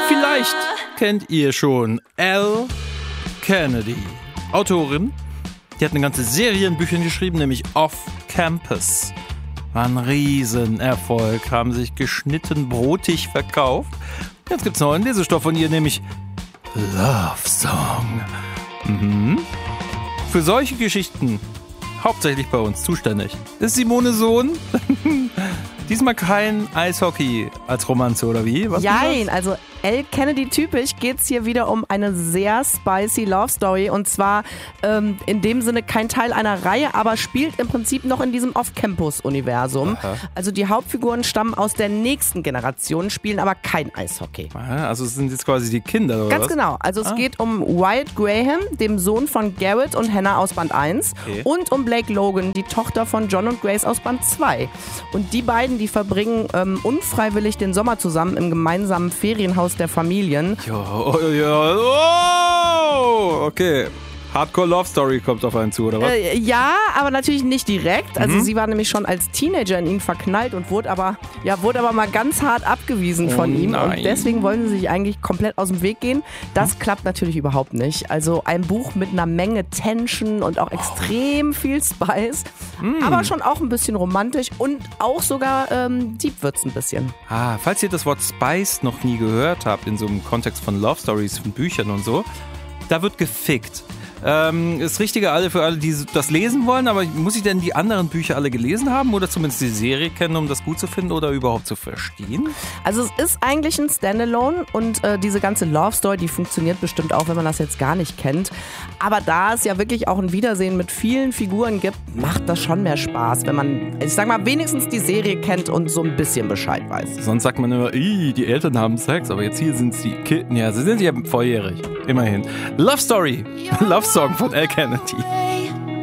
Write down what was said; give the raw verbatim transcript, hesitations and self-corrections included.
Vielleicht kennt ihr schon Elle Kennedy, Autorin. Die hat eine ganze Serie in Büchern geschrieben, nämlich Off Campus. War ein Riesenerfolg, haben sich geschnitten brotig verkauft. Jetzt gibt's noch einen Lesestoff von ihr, nämlich Love Song. Mhm. Für solche Geschichten hauptsächlich bei uns zuständig ist Simone Sohn. Diesmal kein Eishockey als Romanze, oder wie? Was Jein, also Elle Kennedy typisch geht es hier wieder um eine sehr spicy Love Story und zwar ähm, in dem Sinne kein Teil einer Reihe, aber spielt im Prinzip noch in diesem Off-Campus-Universum. Aha. Also die Hauptfiguren stammen aus der nächsten Generation, spielen aber kein Eishockey. Aha, also es sind jetzt quasi die Kinder, oder Ganz was? genau, also es Ah. geht um Wyatt Graham, dem Sohn von Garrett und Hannah aus Band eins Okay. und um Blake Logan, die Tochter von John und Grace aus Band zwei. Und die beiden, die verbringen ähm, unfreiwillig den Sommer zusammen im gemeinsamen Ferienhaus der Familien. Ja, oh, ja, oh, okay. Hardcore Love Story kommt auf einen zu, oder was? Äh, ja, aber natürlich nicht direkt. Also Mhm. sie war nämlich schon als Teenager in ihn verknallt und wurde aber, ja, wurde aber mal ganz hart abgewiesen von Oh ihm. nein. Und deswegen wollen sie sich eigentlich komplett aus dem Weg gehen. Das klappt natürlich überhaupt nicht. Also ein Buch mit einer Menge Tension und auch extrem viel Spice. Aber schon auch ein bisschen romantisch und auch sogar ähm, deep wird's ein bisschen. Ah, falls ihr das Wort Spice noch nie gehört habt, in so einem Kontext von Love Stories, von Büchern und so, da wird gefickt. Ähm, ist richtiger alle für alle, die das lesen wollen, aber muss ich denn die anderen Bücher alle gelesen haben oder zumindest die Serie kennen, um das gut zu finden oder überhaupt zu verstehen? Also es ist eigentlich ein Standalone und äh, diese ganze Love Story, die funktioniert bestimmt auch, wenn man das jetzt gar nicht kennt. Aber da es ja wirklich auch ein Wiedersehen mit vielen Figuren gibt, macht das schon mehr Spaß, wenn man, ich sag mal, wenigstens die Serie kennt und so ein bisschen Bescheid weiß. Sonst sagt man immer, Ih, die Eltern haben Sex, aber jetzt hier sind sie Kinder. Ja, sie sind ja volljährig. Immerhin. Love Story. Love Song von Elle Kennedy.